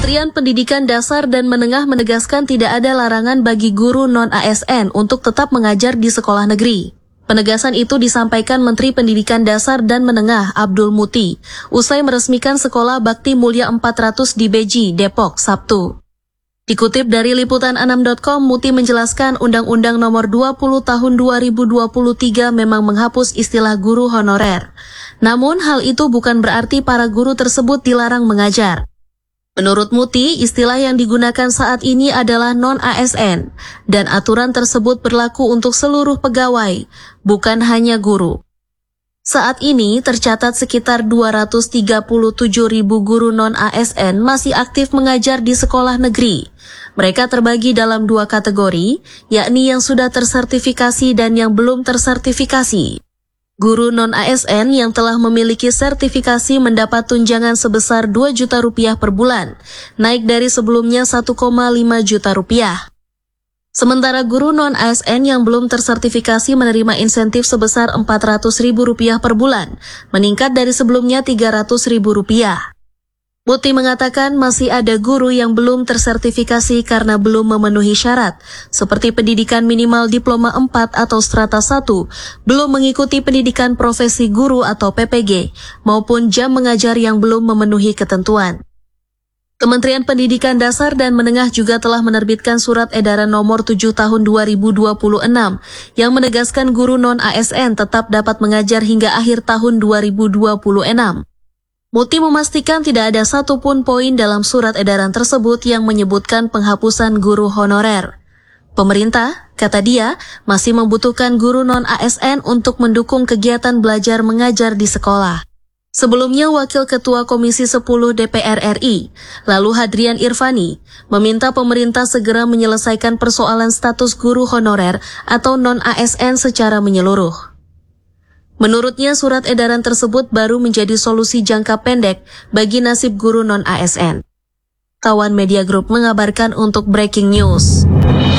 Kementerian Pendidikan Dasar dan Menengah menegaskan tidak ada larangan bagi guru non-ASN untuk tetap mengajar di sekolah negeri. Penegasan itu disampaikan Menteri Pendidikan Dasar dan Menengah Abdul Muti usai meresmikan Sekolah Bakti Mulia 400 di Beji, Depok, Sabtu. Dikutip dari liputan6.com, Muti menjelaskan Undang-Undang Nomor 20 Tahun 2023 memang menghapus istilah guru honorer. Namun hal itu bukan berarti para guru tersebut dilarang mengajar. Menurut Muti, istilah yang digunakan saat ini adalah non-ASN, dan aturan tersebut berlaku untuk seluruh pegawai, bukan hanya guru. Saat ini tercatat sekitar 237.000 guru non-ASN masih aktif mengajar di sekolah negeri. Mereka terbagi dalam dua kategori, yakni yang sudah tersertifikasi dan yang belum tersertifikasi. Guru non-ASN yang telah memiliki sertifikasi mendapat tunjangan sebesar 2 juta rupiah per bulan, naik dari sebelumnya 1,5 juta rupiah. Sementara guru non-ASN yang belum tersertifikasi menerima insentif sebesar Rp400.000 per bulan, meningkat dari sebelumnya Rp300.000. Muti mengatakan masih ada guru yang belum tersertifikasi karena belum memenuhi syarat, seperti pendidikan minimal diploma 4 atau strata 1, belum mengikuti pendidikan profesi guru atau PPG, maupun jam mengajar yang belum memenuhi ketentuan. Kementerian Pendidikan Dasar dan Menengah juga telah menerbitkan Surat Edaran Nomor 7 Tahun 2026 yang menegaskan guru non-ASN tetap dapat mengajar hingga akhir tahun 2026. Muti memastikan tidak ada satupun poin dalam surat edaran tersebut yang menyebutkan penghapusan guru honorer. Pemerintah, kata dia, masih membutuhkan guru non-ASN untuk mendukung kegiatan belajar mengajar di sekolah. Sebelumnya, Wakil Ketua Komisi 10 DPR RI, lalu Hadrian Irvani, meminta pemerintah segera menyelesaikan persoalan status guru honorer atau non-ASN secara menyeluruh. Menurutnya, surat edaran tersebut baru menjadi solusi jangka pendek bagi nasib guru non-ASN. Kawan Media Group mengabarkan untuk Breaking News.